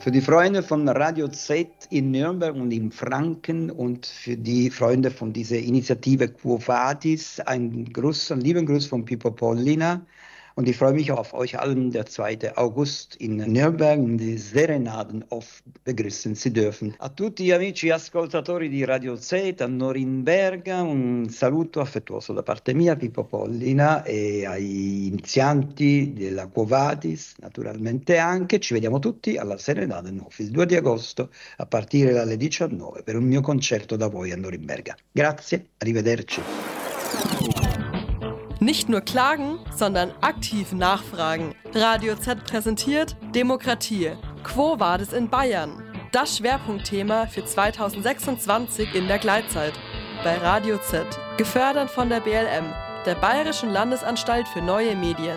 Für die Freunde von Radio Z in Nürnberg und in Franken und für die Freunde von dieser Initiative Quo Vadis einen lieben Gruß von Pippo Pollina. Und ich freue mich auf euch allen, der 2. August in Nürnberg, in die Serenaden oft begrüßen zu dürfen. A tutti amici ascoltatori di Radio Z a Norimberga, un saluto affettuoso da parte mia, Pippo Pollina, e ai inizianti della Quo Vadis, naturalmente anche. Ci vediamo tutti alla Serenaden Office il 2 di agosto a partire dalle 19 per un mio concerto da voi a Norimberga. Grazie, arrivederci. Nicht nur klagen, sondern aktiv nachfragen. Radio Z präsentiert Demokratie. Quo Vadis in Bayern? Das Schwerpunktthema für 2026 in der Gleitzeit. Bei Radio Z. Gefördert von der BLM, der Bayerischen Landesanstalt für neue Medien.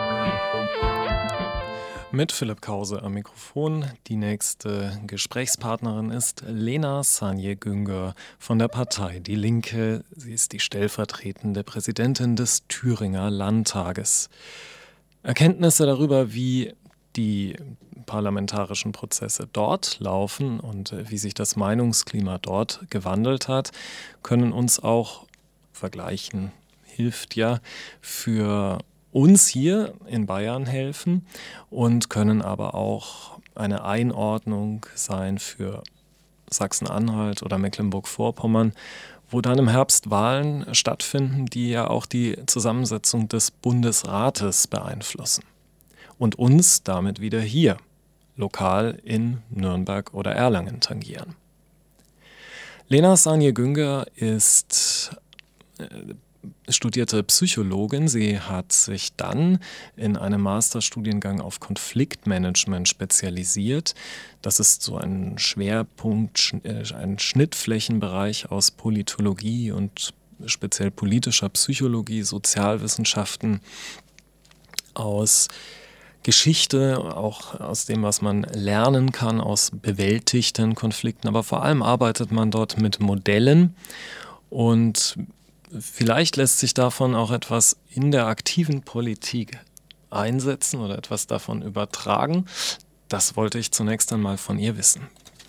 Mit Philipp Krause am Mikrofon. Die nächste Gesprächspartnerin ist Lena Sanje-Güngör von der Partei Die Linke. Sie ist die stellvertretende Präsidentin des Thüringer Landtages. Erkenntnisse darüber, wie die parlamentarischen Prozesse dort laufen und wie sich das Meinungsklima dort gewandelt hat, können uns auch vergleichen, hilft ja für uns hier in Bayern helfen und können aber auch eine Einordnung sein für Sachsen-Anhalt oder Mecklenburg-Vorpommern, wo dann im Herbst Wahlen stattfinden, die ja auch die Zusammensetzung des Bundesrates beeinflussen und uns damit wieder hier lokal in Nürnberg oder Erlangen tangieren. Lena Sanje-Güngör ist studierte Psychologin. Sie hat sich dann in einem Masterstudiengang auf Konfliktmanagement spezialisiert. Das ist so ein Schwerpunkt, ein Schnittflächenbereich aus Politologie und speziell politischer Psychologie, Sozialwissenschaften, aus Geschichte, auch aus dem, was man lernen kann, aus bewältigten Konflikten. Aber vor allem arbeitet man dort mit Modellen und vielleicht lässt sich davon auch etwas in der aktiven Politik einsetzen oder etwas davon übertragen. Das wollte ich zunächst einmal von ihr wissen.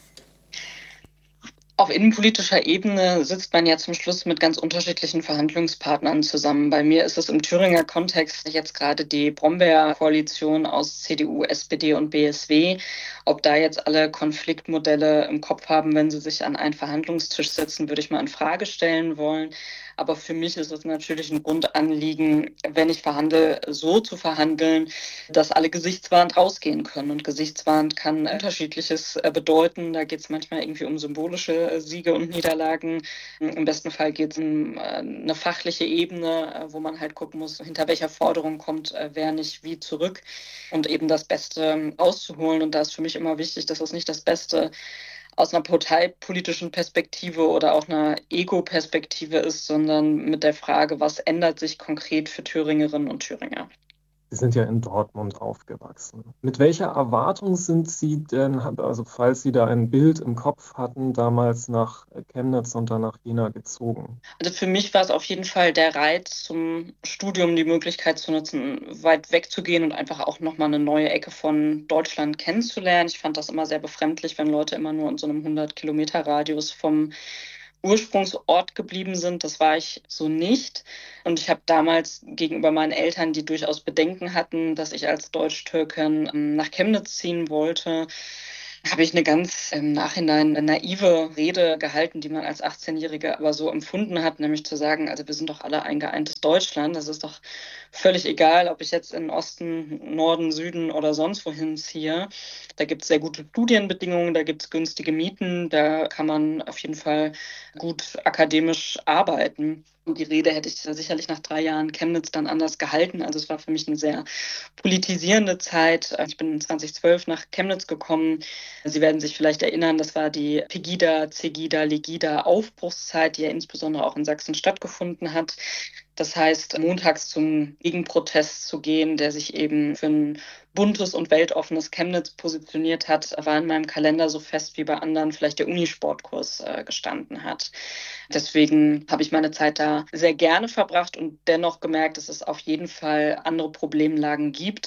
Auf innenpolitischer Ebene sitzt man ja zum Schluss mit ganz unterschiedlichen Verhandlungspartnern zusammen. Bei mir ist es im Thüringer Kontext jetzt gerade die Brombeer-Koalition aus CDU, SPD und BSW. Ob da jetzt alle Konfliktmodelle im Kopf haben, wenn sie sich an einen Verhandlungstisch setzen, würde ich mal in Frage stellen wollen. Aber für mich ist es natürlich ein Grundanliegen, wenn ich verhandle, so zu verhandeln, dass alle gesichtswahrend rausgehen können. Und gesichtswahrend kann Unterschiedliches bedeuten. Da geht es manchmal irgendwie um symbolische Siege und Niederlagen. Im besten Fall geht es um eine fachliche Ebene, wo man halt gucken muss, hinter welcher Forderung kommt wer nicht wie zurück und eben das Beste rauszuholen. Und da ist für mich immer wichtig, dass es nicht das Beste aus einer parteipolitischen Perspektive oder auch einer Ego-Perspektive ist, sondern mit der Frage, was ändert sich konkret für Thüringerinnen und Thüringer. Sie sind ja in Dortmund aufgewachsen. Mit welcher Erwartung sind Sie denn, also falls Sie da ein Bild im Kopf hatten, damals nach Chemnitz und dann nach Jena gezogen? Also für mich war es auf jeden Fall der Reiz zum Studium, die Möglichkeit zu nutzen, weit wegzugehen und einfach auch nochmal eine neue Ecke von Deutschland kennenzulernen. Ich fand das immer sehr befremdlich, wenn Leute immer nur in so einem 100-Kilometer-Radius vom Ursprungsort geblieben sind. Das war ich so nicht. Und ich habe damals gegenüber meinen Eltern, die durchaus Bedenken hatten, dass ich als Deutsch-Türkin nach Chemnitz ziehen wollte, habe ich eine ganz im Nachhinein naive Rede gehalten, die man als 18-Jährige aber so empfunden hat, nämlich zu sagen, also wir sind doch alle ein geeintes Deutschland. Das ist doch völlig egal, ob ich jetzt in Osten, Norden, Süden oder sonst wohin ziehe. Da gibt es sehr gute Studienbedingungen, da gibt es günstige Mieten, da kann man auf jeden Fall gut akademisch arbeiten. Und die Rede hätte ich sicherlich nach 3 Jahren Chemnitz dann anders gehalten. Also es war für mich eine sehr politisierende Zeit. Ich bin 2012 nach Chemnitz gekommen. Sie werden sich vielleicht erinnern, das war die Pegida, Cegida, Legida Aufbruchszeit, die ja insbesondere auch in Sachsen stattgefunden hat. Das heißt, montags zum Gegenprotest zu gehen, der sich eben für ein buntes und weltoffenes Chemnitz positioniert hat, war in meinem Kalender so fest wie bei anderen vielleicht der Unisportkurs gestanden hat. Deswegen habe ich meine Zeit da sehr gerne verbracht und dennoch gemerkt, dass es auf jeden Fall andere Problemlagen gibt,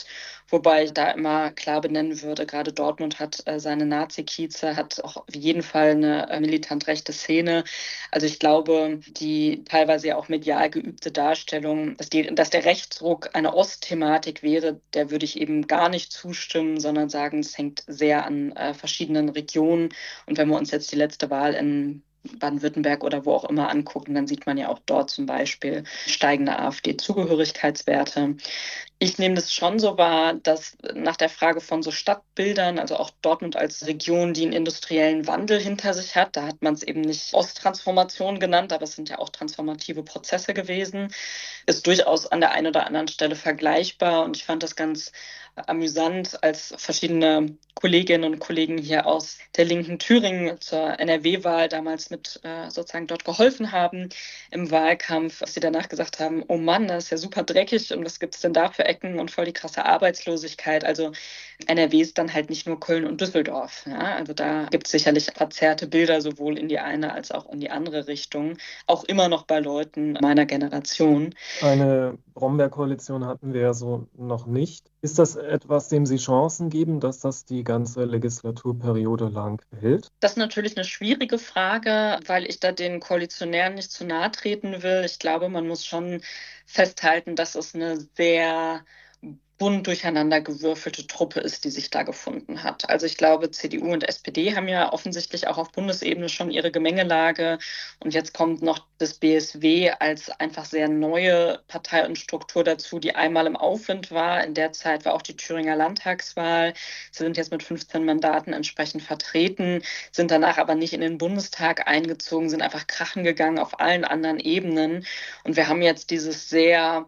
Wobei ich da immer klar benennen würde, gerade Dortmund hat seine Nazi-Kieze, hat auch auf jeden Fall eine militant rechte Szene. Also ich glaube, die teilweise ja auch medial geübte Darstellung, dass der Rechtsruck eine Ostthematik wäre, der würde ich eben gar nicht zustimmen, sondern sagen, es hängt sehr an verschiedenen Regionen. Und wenn wir uns jetzt die letzte Wahl in Baden-Württemberg oder wo auch immer angucken, dann sieht man ja auch dort zum Beispiel steigende AfD-Zugehörigkeitswerte. Ich nehme das schon so wahr, dass nach der Frage von so Stadtbildern, also auch Dortmund als Region, die einen industriellen Wandel hinter sich hat, da hat man es eben nicht Osttransformation genannt, aber es sind ja auch transformative Prozesse gewesen, ist durchaus an der einen oder anderen Stelle vergleichbar. Und ich fand das ganz amüsant, als verschiedene Kolleginnen und Kollegen hier aus der linken Thüringen zur NRW-Wahl damals mit sozusagen dort geholfen haben im Wahlkampf, dass sie danach gesagt haben, oh Mann, das ist ja super dreckig und was gibt es denn da für Ecken und voll die krasse Arbeitslosigkeit. Also NRW ist dann halt nicht nur Köln und Düsseldorf. Ja? Also da gibt es sicherlich verzerrte Bilder sowohl in die eine als auch in die andere Richtung, auch immer noch bei Leuten meiner Generation. Eine Brombeer-Koalition hatten wir ja so noch nicht. Ist das etwas, dem Sie Chancen geben, dass das die ganze Legislaturperiode lang hält? Das ist natürlich eine schwierige Frage, weil ich da den Koalitionären nicht zu nahe treten will. Ich glaube, man muss schon festhalten, dass es eine sehr bunt durcheinander gewürfelte Truppe ist, die sich da gefunden hat. Also ich glaube, CDU und SPD haben ja offensichtlich auch auf Bundesebene schon ihre Gemengelage. Und jetzt kommt noch das BSW als einfach sehr neue Partei und Struktur dazu, die einmal im Aufwind war. In der Zeit war auch die Thüringer Landtagswahl. Sie sind jetzt mit 15 Mandaten entsprechend vertreten, sind danach aber nicht in den Bundestag eingezogen, sind einfach krachen gegangen auf allen anderen Ebenen. Und wir haben jetzt dieses sehr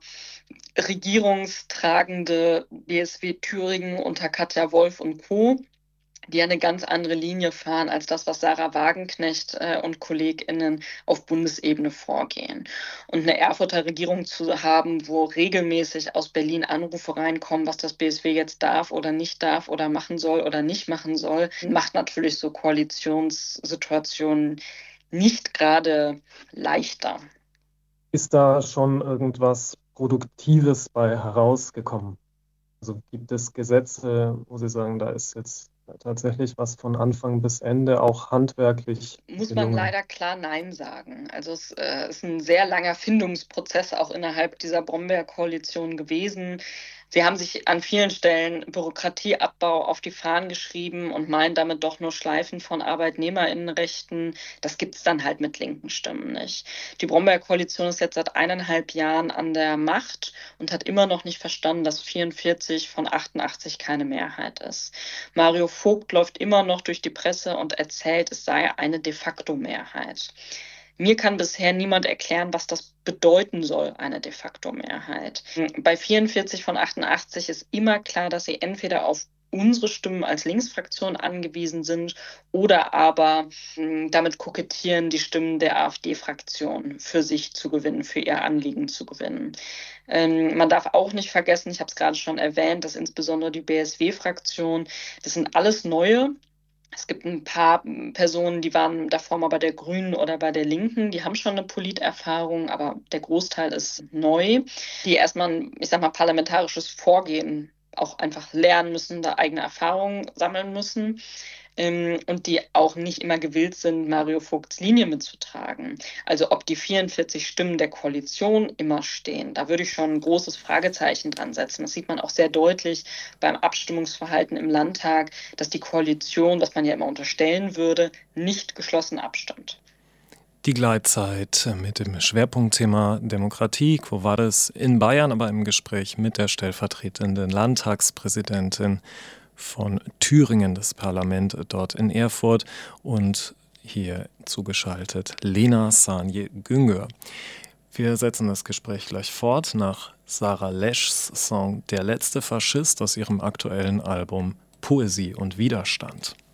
regierungstragende BSW Thüringen unter Katja Wolf und Co., die eine ganz andere Linie fahren als das, was Sarah Wagenknecht und KollegInnen auf Bundesebene vorgehen. Und eine Erfurter Regierung zu haben, wo regelmäßig aus Berlin Anrufe reinkommen, was das BSW jetzt darf oder machen soll oder nicht machen soll, macht natürlich so Koalitionssituationen nicht gerade leichter. Ist da schon irgendwas Produktives bei herausgekommen? Also gibt es Gesetze, wo Sie sagen, da ist jetzt tatsächlich was von Anfang bis Ende auch handwerklich Muss man leider klar Nein sagen. Also es ist ein sehr langer Findungsprozess auch innerhalb dieser Brombeer-Koalition gewesen. Sie haben sich an vielen Stellen Bürokratieabbau auf die Fahnen geschrieben und meinen damit doch nur Schleifen von ArbeitnehmerInnenrechten. Das gibt es dann halt mit linken Stimmen nicht. Die Brombeer-Koalition ist jetzt seit 1,5 Jahren an der Macht und hat immer noch nicht verstanden, dass 44 von 88 keine Mehrheit ist. Mario Vogt läuft immer noch durch die Presse und erzählt, es sei eine de facto Mehrheit. Mir kann bisher niemand erklären, was das bedeuten soll, eine de facto Mehrheit. Bei 44 von 88 ist immer klar, dass sie entweder auf unsere Stimmen als Linksfraktion angewiesen sind oder aber damit kokettieren, die Stimmen der AfD-Fraktion für sich zu gewinnen, für ihr Anliegen zu gewinnen. Man darf auch nicht vergessen, ich habe es gerade schon erwähnt, dass insbesondere die BSW-Fraktion, das sind alles Neue. Es gibt ein paar Personen, die waren davor mal bei der Grünen oder bei der Linken, die haben schon eine Politerfahrung, aber der Großteil ist neu, die erstmal, parlamentarisches Vorgehen auch einfach lernen müssen, da eigene Erfahrungen sammeln müssen. Und die auch nicht immer gewillt sind, Mario Vogts Linie mitzutragen. Also ob die 44 Stimmen der Koalition immer stehen, da würde ich schon ein großes Fragezeichen dran setzen. Das sieht man auch sehr deutlich beim Abstimmungsverhalten im Landtag, dass die Koalition, was man ja immer unterstellen würde, nicht geschlossen abstimmt. Die Gleitzeit mit dem Schwerpunktthema Demokratie, Quo Vadis in Bayern, aber im Gespräch mit der stellvertretenden Landtagspräsidentin von Thüringen, das Parlament dort in Erfurt, und hier zugeschaltet Lena Sanje-Güngör. Wir setzen das Gespräch gleich fort nach Sarah Leschs Song Der letzte Faschist aus ihrem aktuellen Album Poesie und Widerstand.